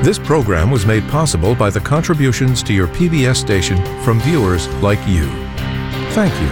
This program was made possible by the contributions to your PBS station from viewers like you. Thank you.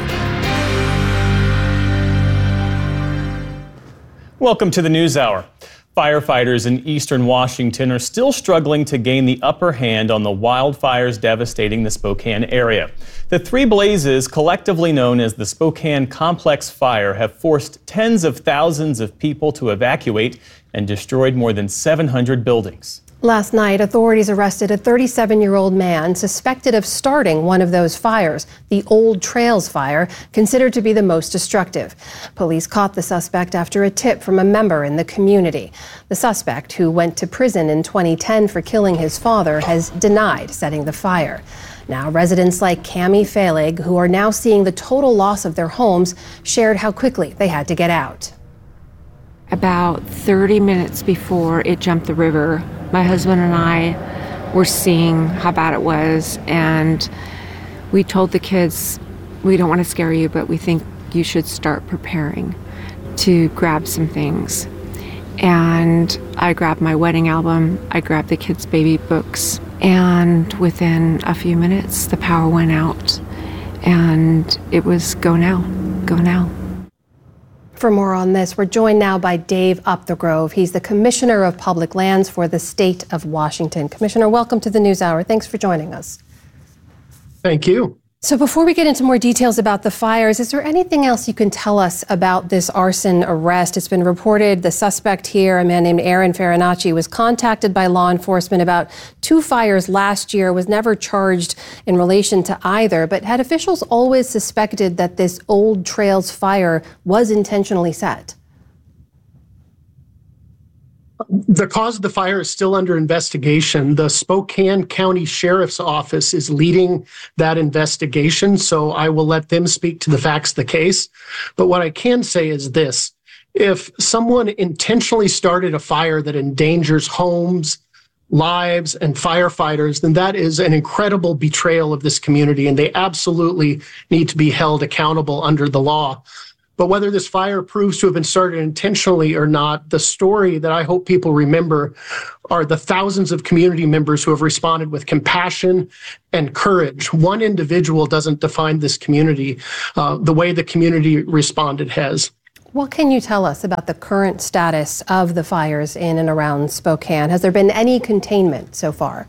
Welcome to the NewsHour. Firefighters in eastern Washington are still struggling to gain the upper hand on the wildfires devastating the Spokane area. The three blazes, collectively known as the Spokane Complex Fire, have forced tens of thousands of people to evacuate and destroyed more than 700 buildings. Last night, authorities arrested a 37-year-old man suspected of starting one of those fires, the Old Trails Fire, considered to be the most destructive. Police caught the suspect after a tip from a member in the community. The suspect, who went to prison in 2010 for killing his father, has denied setting the fire. Now, residents like Cami Falig, who are now seeing the total loss of their homes, shared how quickly they had to get out. About 30 minutes before it jumped the river, my husband and I were seeing how bad it was, and we told the kids, we don't want to scare you, but we think you should start preparing to grab some things. And I grabbed my wedding album, I grabbed the kids' baby books, and within a few minutes, the power went out, and it was go now, go now. For more on this, we're joined now by Dave Upthegrove. He's the Commissioner of Public Lands for the state of Washington. Commissioner, welcome to the NewsHour. Thanks for joining us. Thank you. So before we get into more details about the fires, is there anything else you can tell us about this arson arrest? It's been reported the suspect here, a man named Aaron Farinacci, was contacted by law enforcement about 2 fires last year, was never charged in relation to either, but had officials always suspected that this Old Trails fire was intentionally set? The cause of the fire is still under investigation. The Spokane County Sheriff's Office is leading that investigation, so I will let them speak to the facts of the case. But what I can say is this: if someone intentionally started a fire that endangers homes, lives, and firefighters, then that is an incredible betrayal of this community, and they absolutely need to be held accountable under the law. But whether this fire proves to have been started intentionally or not, the story that I hope people remember are the thousands of community members who have responded with compassion and courage. One individual doesn't define this community. The way the community responded has. What can you tell us about the current status of the fires in and around Spokane? Has there been any containment so far?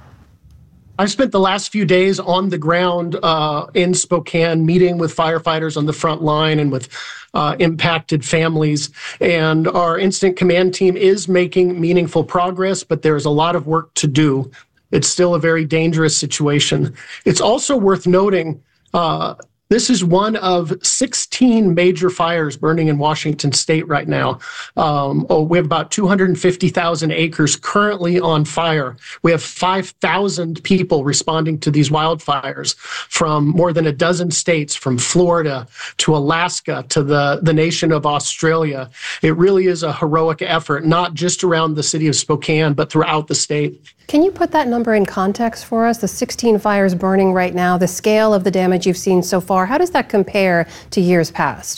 I've spent the last few days on the ground in Spokane, meeting with firefighters on the front line and with impacted families. And our incident command team is making meaningful progress, but there's a lot of work to do. It's still a very dangerous situation. It's also worth noting this is one of 16 major fires burning in Washington state right now. We have about 250,000 acres currently on fire. We have 5,000 people responding to these wildfires from more than a dozen states, from Florida to Alaska to the nation of Australia. It really is a heroic effort, not just around the city of Spokane, but throughout the state. Can you put that number in context for us? The 16 fires burning right now, the scale of the damage you've seen so far, how does that compare to years past?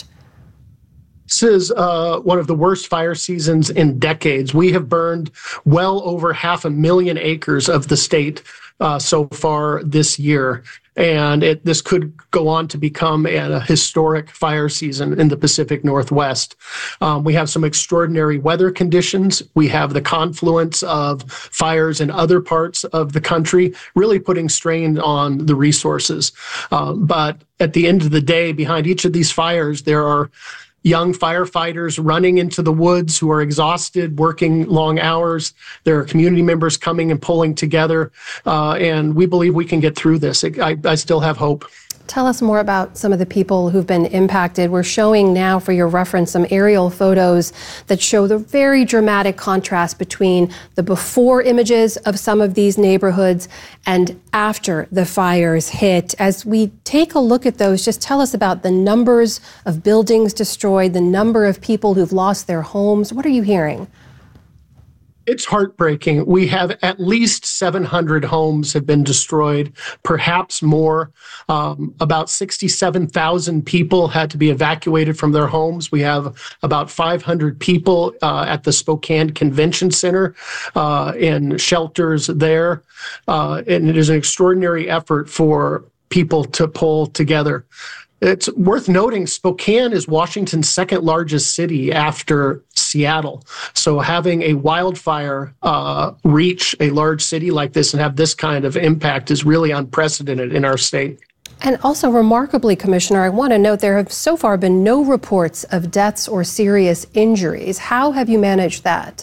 This is one of the worst fire seasons in decades. We have burned well over 500,000 acres of the state so far this year. And this could go on to become a historic fire season in the Pacific Northwest. We have some extraordinary weather conditions. We have the confluence of fires in other parts of the country, really putting strain on the resources. But at the end of the day, behind each of these fires, there are young firefighters running into the woods who are exhausted, working long hours. There are community members coming and pulling together, and we believe we can get through this. I still have hope. Tell us more about some of the people who've been impacted. We're showing now, for your reference, some aerial photos that show the very dramatic contrast between the before images of some of these neighborhoods and after the fires hit. As we take a look at those, just tell us about the numbers of buildings destroyed, the number of people who've lost their homes. What are you hearing? It's heartbreaking. We have at least 700 homes have been destroyed, perhaps more. About 67,000 people had to be evacuated from their homes. We have about 500 people at the Spokane Convention Center in shelters there. And it is an extraordinary effort for people to pull together. It's worth noting Spokane is Washington's second largest city after Seattle. So having a wildfire reach a large city like this and have this kind of impact is really unprecedented in our state. And also remarkably, Commissioner, I want to note there have so far been no reports of deaths or serious injuries. How have you managed that?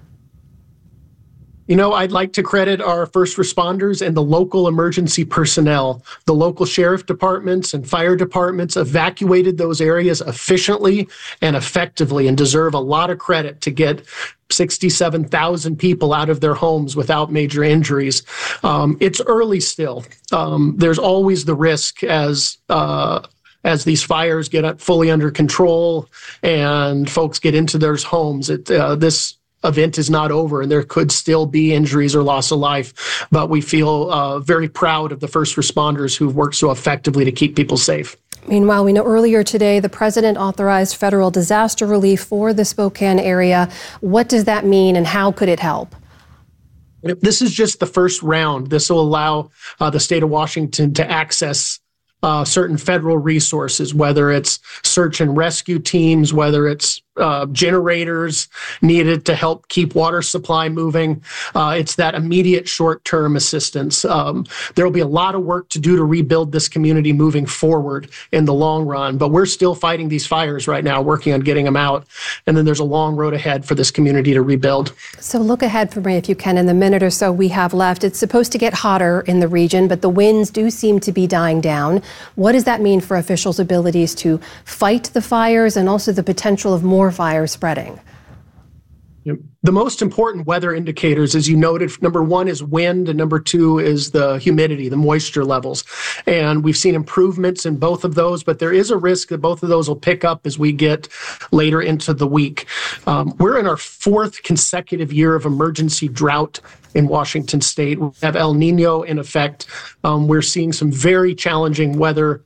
You know, I'd like to credit our first responders and the local emergency personnel. The local sheriff departments and fire departments evacuated those areas efficiently and effectively and deserve a lot of credit to get 67,000 people out of their homes without major injuries. It's early still. There's always the risk as these fires get fully under control and folks get into their homes. This event is not over and there could still be injuries or loss of life, but we feel very proud of the first responders who've worked so effectively to keep people safe. Meanwhile, we know earlier today the president authorized federal disaster relief for the Spokane area. What does that mean and how could it help? This is just the first round. This will allow the state of Washington to access certain federal resources, whether it's search and rescue teams, whether it's generators needed to help keep water supply moving. It's that immediate short-term assistance. There will be a lot of work to do to rebuild this community moving forward in the long run, but we're still fighting these fires right now, working on getting them out. And then there's a long road ahead for this community to rebuild. So look ahead for me, if you can, in the minute or so we have left. It's supposed to get hotter in the region, but the winds do seem to be dying down. What does that mean for officials' abilities to fight the fires and also the potential of more fires spreading? The most important weather indicators, as you noted, number one is wind, and number two is the humidity, the moisture levels. And we've seen improvements in both of those, but there is a risk that both of those will pick up as we get later into the week. We're in our fourth consecutive year of emergency drought in Washington state. We have El Nino in effect. We're seeing some very challenging weather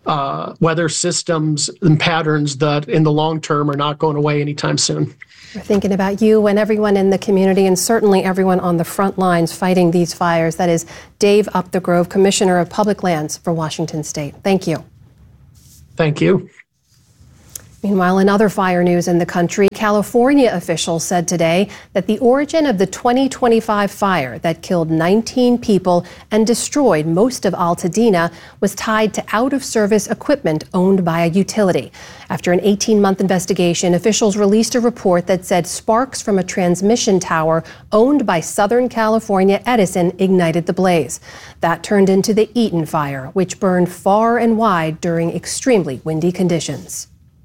systems and patterns that in the long term are not going away anytime soon. We're thinking about you and everyone in the community and certainly everyone on the front lines fighting these fires. That is Dave Upthegrove, Commissioner of Public Lands for Washington State. Thank you. Thank you. Meanwhile, in other fire news in the country, California officials said today that the origin of the 2025 fire that killed 19 people and destroyed most of Altadena was tied to out-of-service equipment owned by a utility. After an 18-month investigation, officials released a report that said sparks from a transmission tower owned by Southern California Edison ignited the blaze. That turned into the Eaton fire, which burned far and wide during extremely windy conditions.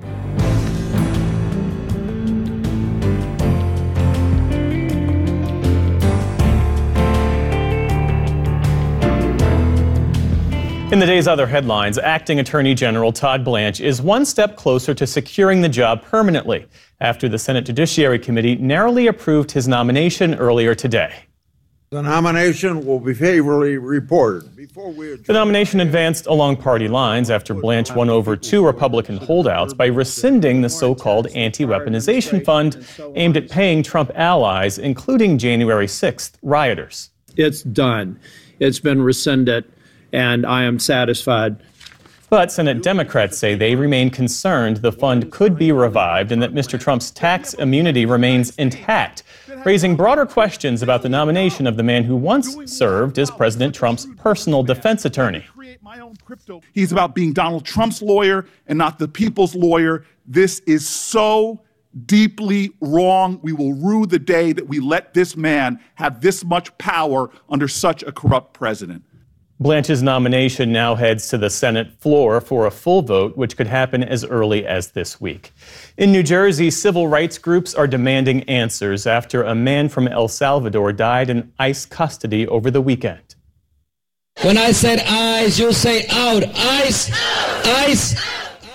In the day's other headlines, Acting Attorney General Todd Blanche is one step closer to securing the job permanently after the Senate Judiciary Committee narrowly approved his nomination earlier today. The nomination will be favorably reported. The nomination advanced along party lines after Blanche won over two Republican holdouts by rescinding the so-called anti-weaponization fund aimed at paying Trump allies, including January 6th rioters. It's done. It's been rescinded, and I am satisfied. But Senate Democrats say they remain concerned the fund could be revived and that Mr. Trump's tax immunity remains intact, raising broader questions about the nomination of the man who once served as President Trump's personal defense attorney. He's about being Donald Trump's lawyer and not the people's lawyer. This is so deeply wrong. We will rue the day that we let this man have this much power under such a corrupt president. Blanche's nomination now heads to the Senate floor for a full vote, which could happen as early as this week. In New Jersey, civil rights groups are demanding answers after a man from El Salvador died in ICE custody over the weekend. When I said ICE, you say out. ICE! ICE!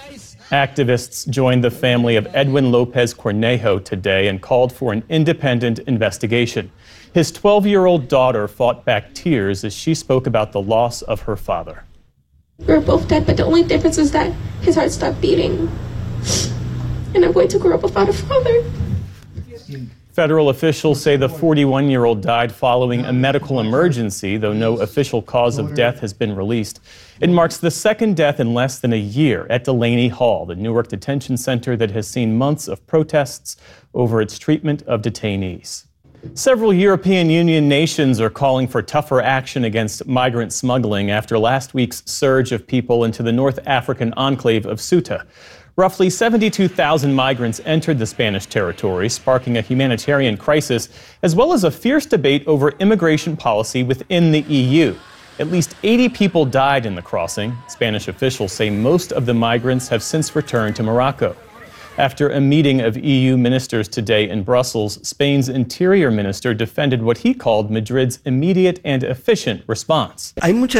Activists joined the family of Edwin Lopez Cornejo today and called for an independent investigation. His 12-year-old daughter fought back tears as she spoke about the loss of her father. We were both dead, but the only difference is that his heart stopped beating. And I'm going to grow up without a father. Federal officials say the 41-year-old died following a medical emergency, though no official cause of death has been released. It marks the second death in less than a year at Delaney Hall, the Newark detention center that has seen months of protests over its treatment of detainees. Several European Union nations are calling for tougher action against migrant smuggling after last week's surge of people into the North African enclave of Ceuta. Roughly 72,000 migrants entered the Spanish territory, sparking a humanitarian crisis, as well as a fierce debate over immigration policy within the EU. At least 80 people died in the crossing. Spanish officials say most of the migrants have since returned to Morocco. After a meeting of EU ministers today in Brussels, Spain's interior minister defended what he called Madrid's immediate and efficient response. There are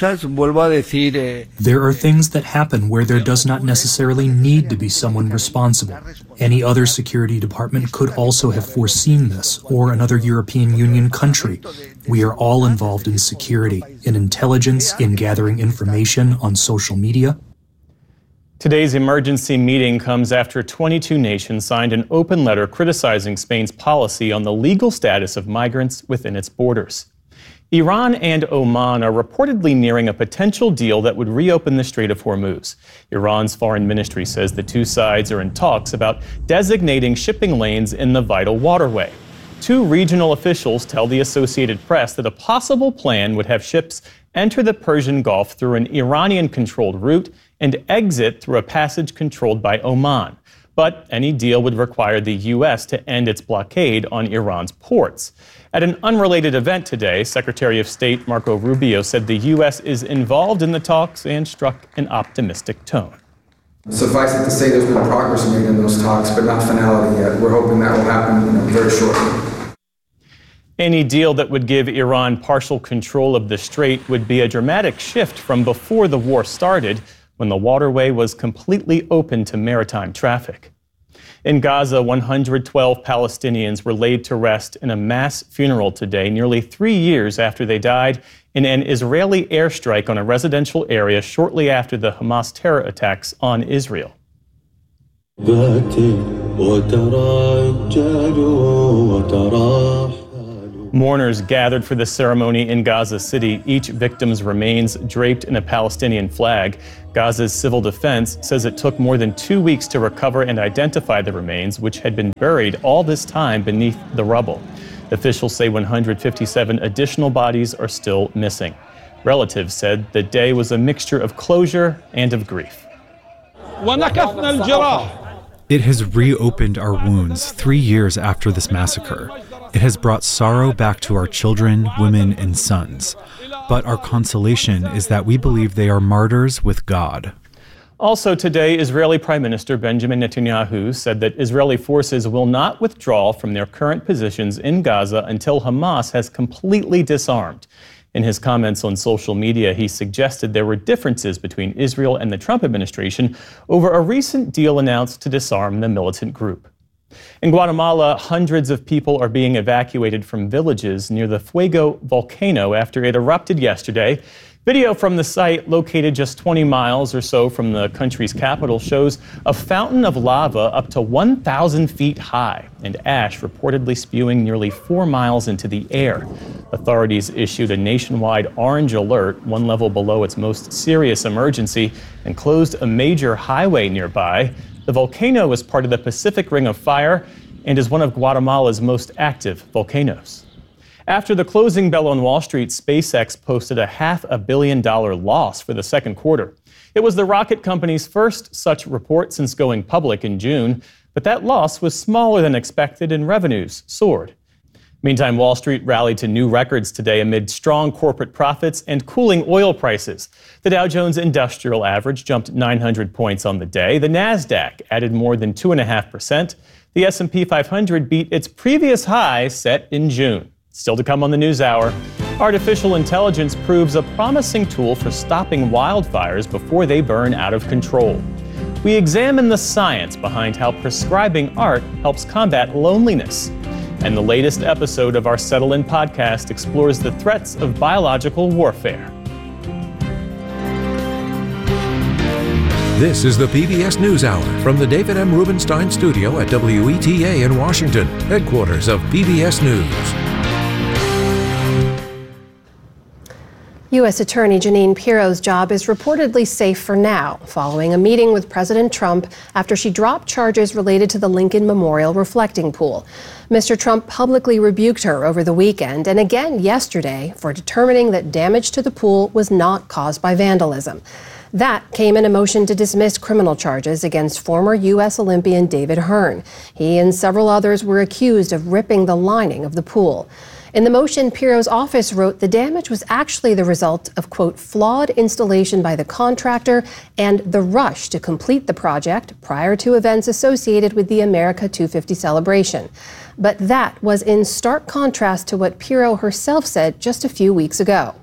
things that happen where there does not necessarily need to be someone responsible. Any other security department could also have foreseen this, or another European Union country. We are all involved in security, in intelligence, in gathering information on social media. Today's emergency meeting comes after 22 nations signed an open letter criticizing Spain's policy on the legal status of migrants within its borders. Iran and Oman are reportedly nearing a potential deal that would reopen the Strait of Hormuz. Iran's foreign ministry says the two sides are in talks about designating shipping lanes in the vital waterway. Two regional officials tell the Associated Press that a possible plan would have ships enter the Persian Gulf through an Iranian-controlled route and exit through a passage controlled by Oman. But any deal would require the U.S. to end its blockade on Iran's ports. At an unrelated event today, Secretary of State Marco Rubio said the U.S. is involved in the talks and struck an optimistic tone. Suffice it to say there's been progress made in those talks, but not finality yet. We're hoping that will happen very shortly. Any deal that would give Iran partial control of the strait would be a dramatic shift from before the war started, when the waterway was completely open to maritime traffic. In Gaza, 112 Palestinians were laid to rest in a mass funeral today, nearly 3 years after they died in an Israeli airstrike on a residential area shortly after the Hamas terror attacks on Israel. Mourners gathered for the ceremony in Gaza City, each victim's remains draped in a Palestinian flag. Gaza's civil defense says it took more than 2 weeks to recover and identify the remains, which had been buried all this time beneath the rubble. Officials say 157 additional bodies are still missing. Relatives said the day was a mixture of closure and of grief. It has reopened our wounds 3 years after this massacre. It has brought sorrow back to our children, women, and sons. But our consolation is that we believe they are martyrs with God. Also today, Israeli Prime Minister Benjamin Netanyahu said that Israeli forces will not withdraw from their current positions in Gaza until Hamas has completely disarmed. In his comments on social media, he suggested there were differences between Israel and the Trump administration over a recent deal announced to disarm the militant group. In Guatemala, hundreds of people are being evacuated from villages near the Fuego volcano after it erupted yesterday. Video from the site, located just 20 miles or so from the country's capital, shows a fountain of lava up to 1,000 feet high and ash reportedly spewing nearly 4 miles into the air. Authorities issued a nationwide orange alert, one level below its most serious emergency, and closed a major highway nearby. The volcano is part of the Pacific Ring of Fire and is one of Guatemala's most active volcanoes. After the closing bell on Wall Street, SpaceX posted a $500 million loss for the second quarter. It was the rocket company's first such report since going public in June, but that loss was smaller than expected and revenues soared. Meantime, Wall Street rallied to new records today amid strong corporate profits and cooling oil prices. The Dow Jones Industrial Average jumped 900 points on the day. The Nasdaq added more than 2.5%. The S&P 500 beat its previous high set in June. Still to come on the NewsHour, artificial intelligence proves a promising tool for stopping wildfires before they burn out of control. we examine the science behind how prescribing art helps combat loneliness. And the latest episode of our Settle In podcast explores the threats of biological warfare. This is the PBS NewsHour from the David M. Rubenstein studio at WETA in Washington, headquarters of PBS News. U.S. Attorney Jeanine Pirro's job is reportedly safe for now, following a meeting with President Trump after she dropped charges related to the Lincoln Memorial reflecting pool. Mr. Trump publicly rebuked her over the weekend and again yesterday for determining that damage to the pool was not caused by vandalism. That came in a motion to dismiss criminal charges against former U.S. Olympian David Hearn. He and several others were accused of ripping the lining of the pool. In the motion, Pirro's office wrote the damage was actually the result of, quote, flawed installation by the contractor and the rush to complete the project prior to events associated with the America 250 celebration. But that was in stark contrast to what Pirro herself said just a few weeks ago.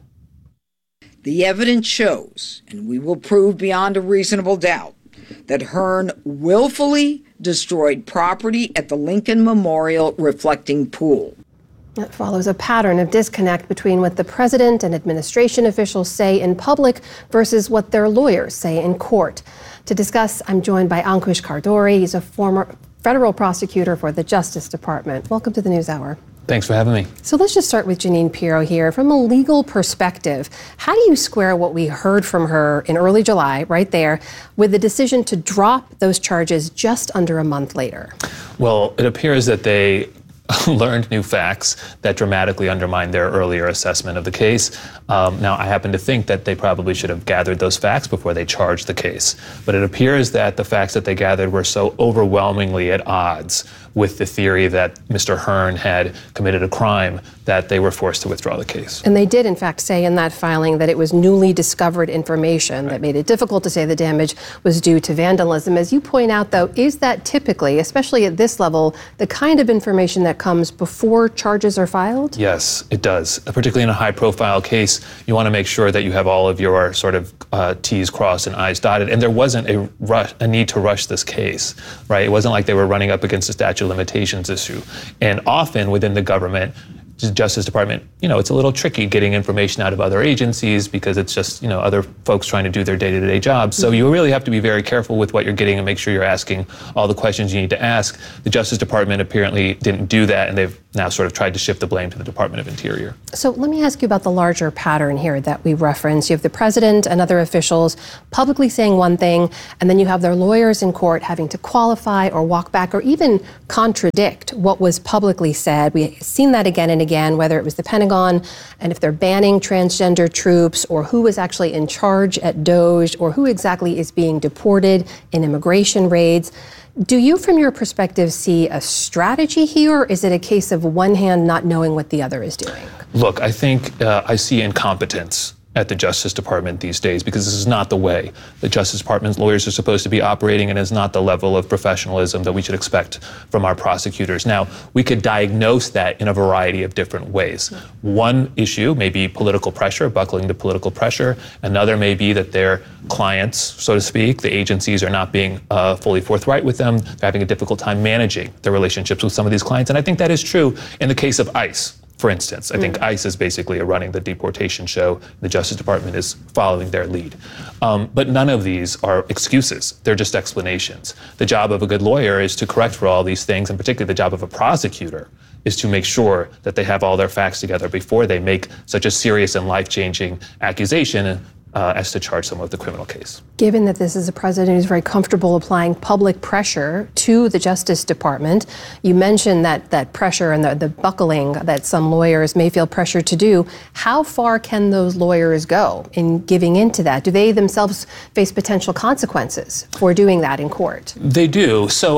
The evidence shows, and we will prove beyond a reasonable doubt, that Hearn willfully destroyed property at the Lincoln Memorial reflecting pool. That follows a pattern of disconnect between what the president and administration officials say in public versus what their lawyers say in court. To discuss, I'm joined by Ankush Khardori. He's a former federal prosecutor for the Justice Department. Welcome to the NewsHour. Thanks for having me. So let's just start with Jeanine Pirro here. From a legal perspective, how do you square what we heard from her in early July, right there, with the decision to drop those charges just under a month later? Well, it appears that they learned new facts that dramatically undermined their earlier assessment of the case. Now, I happen to think that they probably should have gathered those facts before they charged the case. But it appears that the facts that they gathered were so overwhelmingly at odds with the theory that Mr. Hearn had committed a crime that they were forced to withdraw the case. And they did, in fact, say in that filing that it was newly discovered information that made it difficult to say the damage was due to vandalism. As you point out, though, is that typically, especially at this level, the kind of information that comes before charges are filed? Yes, it does. Particularly in a high-profile case, you want to make sure that you have all of your sort of T's crossed and I's dotted. And there wasn't a need to rush this case, right? It wasn't like they were running up against a statute of limitations issue. And often within the government, Justice Department, it's a little tricky getting information out of other agencies because it's just, other folks trying to do their day-to-day jobs. So you really have to be very careful with what you're getting and make sure you're asking all the questions you need to ask. The Justice Department apparently didn't do that, and they've now sort of tried to shift the blame to the Department of Interior. So let me ask you about the larger pattern here that we referenced. You have the president and other officials publicly saying one thing, and then you have their lawyers in court having to qualify or walk back or even contradict what was publicly said. We've seen that again and again, whether it was the Pentagon and if they're banning transgender troops or who was actually in charge at DOJ or who exactly is being deported in immigration raids. Do you, from your perspective, see a strategy here, or is it a case of one hand not knowing what the other is doing? Look, I think I see incompetence at the Justice Department these days because this is not the way the Justice Department's lawyers are supposed to be operating, and is not the level of professionalism that we should expect from our prosecutors. Now, we could diagnose that in a variety of different ways. One issue may be political pressure, buckling to political pressure. Another may be that their clients, so to speak, the agencies are not being fully forthright with them. They're having a difficult time managing their relationships with some of these clients. And I think that is true in the case of ICE. For instance, I think ICE is basically running the deportation show. The Justice Department is following their lead. But none of these are excuses. They're just explanations. The job of a good lawyer is to correct for all these things, and particularly the job of a prosecutor is to make sure that they have all their facts together before they make such a serious and life-changing accusation as to charge someone with a criminal case. Given that this is a president who's very comfortable applying public pressure to the Justice Department, you mentioned that pressure and the buckling that some lawyers may feel pressure to do. How far can those lawyers go in giving into that? Do they themselves face potential consequences for doing that in court? They do. So,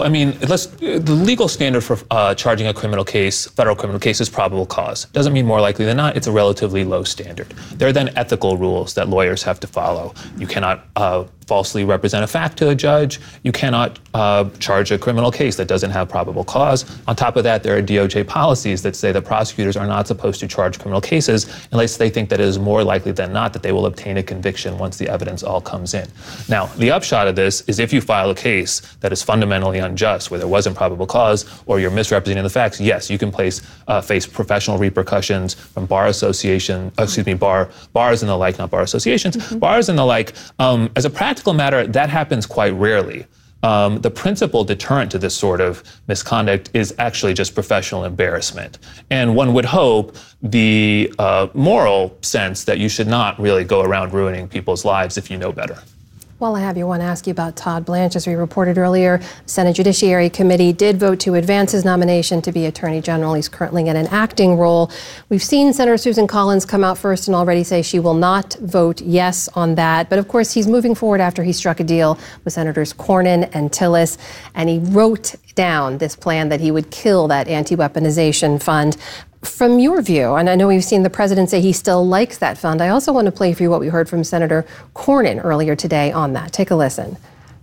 the legal standard for charging a criminal case, federal criminal case, is probable cause. Doesn't mean more likely than not. It's a relatively low standard. There are then ethical rules that lawyers have to follow. You cannot falsely represent a fact to a judge. You cannot charge a criminal case that doesn't have probable cause. On top of that, there are DOJ policies that say that prosecutors are not supposed to charge criminal cases unless they think that it is more likely than not that they will obtain a conviction once the evidence all comes in. Now, the upshot of this is if you file a case that is fundamentally unjust, where there wasn't probable cause or you're misrepresenting the facts, yes, you can face professional repercussions from bar association, bars and the like, not bar associations, bars and the like. As a practical matter, that happens quite rarely. The principal deterrent to this sort of misconduct is actually just professional embarrassment. And one would hope the moral sense that you should not really go around ruining people's lives if you know better. While I have you, I want to ask you about Todd Blanche. As we reported earlier, the Senate Judiciary Committee did vote to advance his nomination to be Attorney General. He's currently in an acting role. We've seen Senator Susan Collins come out first and already say she will not vote yes on that. But of course, he's moving forward after he struck a deal with Senators Cornyn and Tillis, and he wrote down this plan that he would kill that anti-weaponization fund. From your view, and I know we've seen the president say he still likes that fund, I also want to play for you what we heard from Senator Cornyn earlier today on that. Take a listen.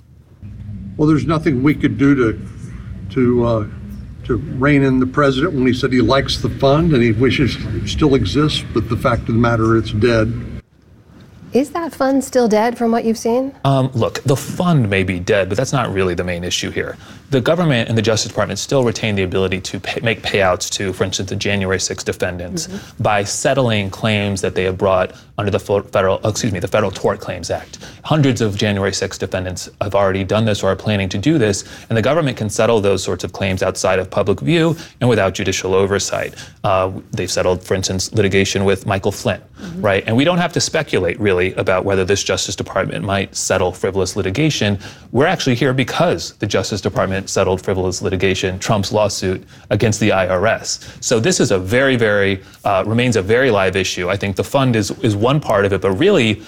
Well, there's nothing we could do to rein in the president when he said he likes the fund and he wishes it still exists, but the fact of the matter, it's dead. Is that fund still dead from what you've seen? Look, the fund may be dead, but that's not really the main issue here. The government and the Justice Department still retain the ability to make payouts to, for instance, the January 6 defendants by settling claims that they have brought under the Federal Tort Claims Act. Hundreds of January 6 defendants have already done this or are planning to do this, and the government can settle those sorts of claims outside of public view and without judicial oversight. They've settled, for instance, litigation with Michael Flynn, right? And we don't have to speculate, really, about whether this Justice Department might settle frivolous litigation. We're actually here because the Justice Department settled frivolous litigation, Trump's lawsuit against the IRS. So this is a remains a very live issue. I think the fund is one part of it, but really,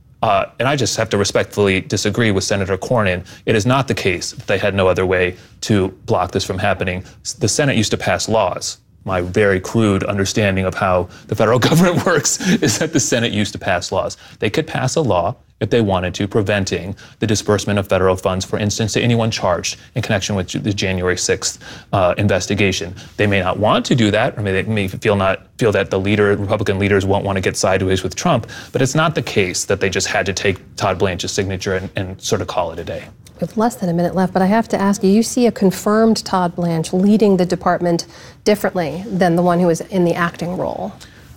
and I just have to respectfully disagree with Senator Cornyn, it is not the case that they had no other way to block this from happening. The Senate used to pass laws. My very crude understanding of how the federal government works is that the Senate used to pass laws. They could pass a law if they wanted to, preventing the disbursement of federal funds, for instance, to anyone charged in connection with the January 6th investigation. They may not want to do that, or they may feel that the Republican leaders won't want to get sideways with Trump, but it's not the case that they just had to take Todd Blanche's signature and sort of call it a day. We have less than a minute left, but I have to ask you, you see a confirmed Todd Blanche leading the department differently than the one who is in the acting role?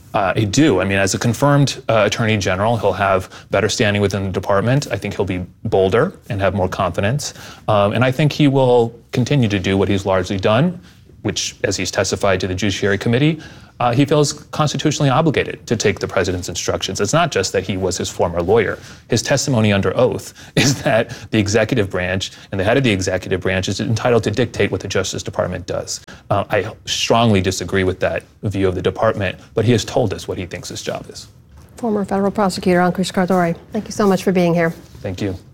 I do. I mean, as a confirmed Attorney General, he'll have better standing within the department. I think he'll be bolder and have more confidence. And I think he will continue to do what he's largely done, which, as he's testified to the Judiciary Committee, he feels constitutionally obligated to take the president's instructions. It's not just that he was his former lawyer. His testimony under oath is that the executive branch and the head of the executive branch is entitled to dictate what the Justice Department does. I strongly disagree with that view of the department, but he has told us what he thinks his job is. Former federal prosecutor Ankush Khardori, thank you so much for being here. Thank you.